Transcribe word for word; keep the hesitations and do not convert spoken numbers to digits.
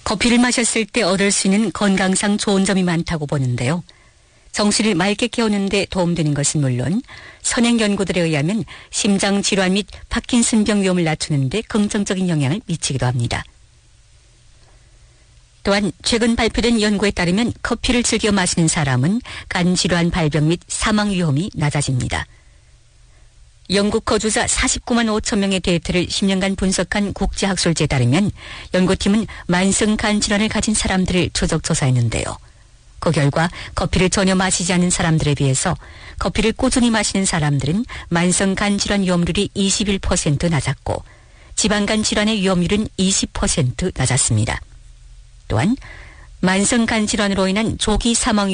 커피를 마셨을 때 얻을 수 있는 건강상 좋은 점이 많다고 보는데요. 정신을 맑게 깨우는 데 도움되는 것은 물론 선행 연구들에 의하면 심장 질환 및 파킨슨병 위험을 낮추는 데 긍정적인 영향을 미치기도 합니다. 또한 최근 발표된 연구에 따르면 커피를 즐겨 마시는 사람은 간 질환 발병 및 사망 위험이 낮아집니다. 영국 거주자 사십구만 오천 명의 데이터를 십 년간 분석한 국제학술지에 따르면 연구팀은 만성 간 질환을 가진 사람들을 추적 조사했는데요. 그 결과 커피를 전혀 마시지 않는 사람들에 비해서 커피를 꾸준히 마시는 사람들은 만성 간 질환 위험률이 이십일 퍼센트 낮았고 지방간 질환의 위험률은 이십 퍼센트 낮았습니다. 또한 만성 간 질환으로 인한 조기 사망